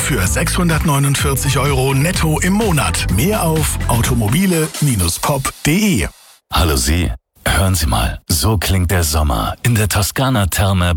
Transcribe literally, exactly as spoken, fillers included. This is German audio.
für sechshundertneunundvierzig Euro netto im Monat. Mehr auf automobile Bindestrich pop punkt de. Hallo Sie, hören Sie mal, so klingt der Sommer in der Toskana Terme